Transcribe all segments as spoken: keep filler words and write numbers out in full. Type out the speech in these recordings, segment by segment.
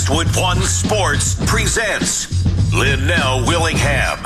Westwood One Sports presents Linnell Willingham.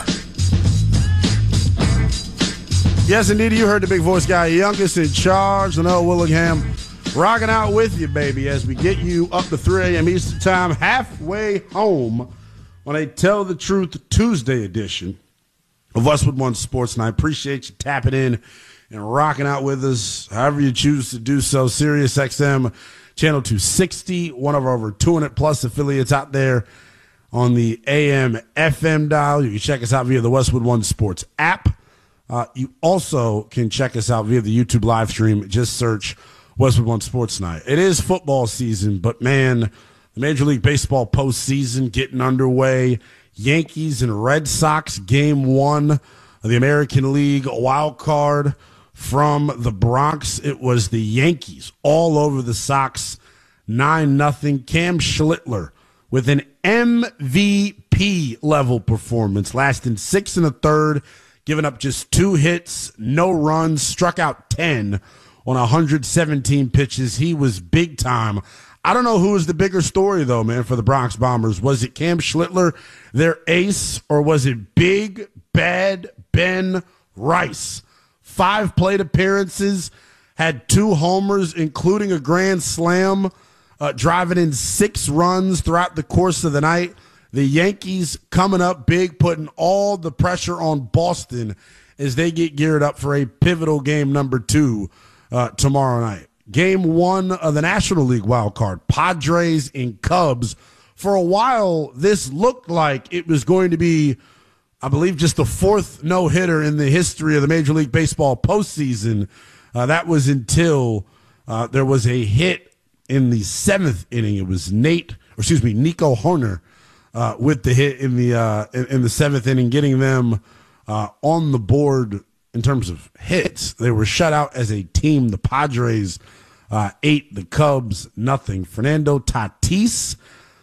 Yes, indeed, you heard the big voice guy, youngest in charge, Linnell Willingham, rocking out with you, baby, as we get you up to three a.m. Eastern Time, halfway home on a Tell the Truth Tuesday edition of Westwood One Sports. And I appreciate you tapping in and rocking out with us, however you choose to do so. Sirius X M, Channel two sixty, one of our over two hundred plus affiliates out there on the A M F M dial. You can check us out via the Westwood One Sports app. Uh, you also can check us out via the YouTube live stream. Just search Westwood One Sports Night. It is football season, but man, the Major League Baseball postseason getting underway. Yankees and Red Sox game one of the American League wild card from the Bronx. It was the Yankees all over the Sox, nine nothing. Cam Schlittler with an M V P level performance, lasting six and a third, giving up just two hits, no runs, struck out ten on one hundred seventeen pitches. He was big time. I don't know who was the bigger story, though, man, for the Bronx Bombers. Was it Cam Schlittler, their ace, or was it Big Bad Ben Rice? Five plate appearances, had two homers, including a grand slam, uh, driving in six runs throughout the course of the night. The Yankees coming up big, putting all the pressure on Boston as they get geared up for a pivotal game number two uh, tomorrow night. Game one of the National League wild card, Padres and Cubs. For a while, this looked like it was going to be, I believe, just the fourth no-hitter in the history of the Major League Baseball postseason. Uh, that was until uh, there was a hit in the seventh inning. It was Nate, or excuse me, Nico Hoerner uh, with the hit in the uh, in, in the seventh inning, getting them uh, on the board in terms of hits. They were shut out as a team. The Padres uh, eight, the Cubs nothing. Fernando Tatis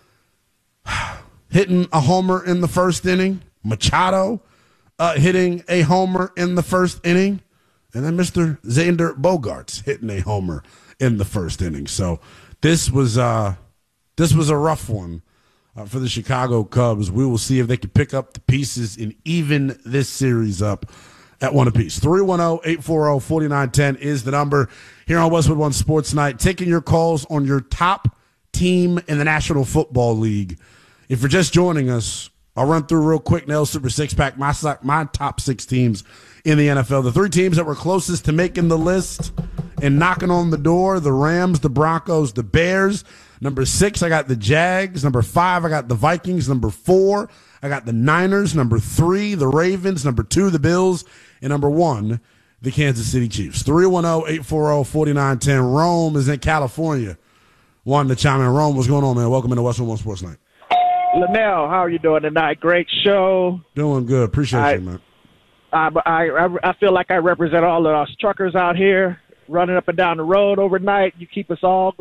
hitting a homer in the first inning. Machado uh, hitting a homer in the first inning. And then Mister Xander Bogaerts hitting a homer in the first inning. So this was uh, this was a rough one uh, for the Chicago Cubs. We will see if they can pick up the pieces and even this series up at one apiece. three one zero, eight four zero, four nine one zero is the number here on Westwood One Sports Night. Taking your calls on your top team in the National Football League. If you're just joining us, I'll run through real quick, Nell Super Six Pack, my, my top six teams in the N F L. The three teams that were closest to making the list and knocking on the door, the Rams, the Broncos, the Bears. Number six, I got the Jags. Number five, I got the Vikings. Number four, I got the Niners. Number three, the Ravens. Number two, the Bills. And number one, the Kansas City Chiefs. three one zero, eight four zero, four nine one zero. Rome is in California. Wanting to chime in. Rome, what's going on, man? Welcome into Westwood One Sports Night. Linnell, how are you doing tonight? Great show. Doing good. Appreciate I, you, man. I, I, I feel like I represent all of us truckers out here running up and down the road overnight. You keep us all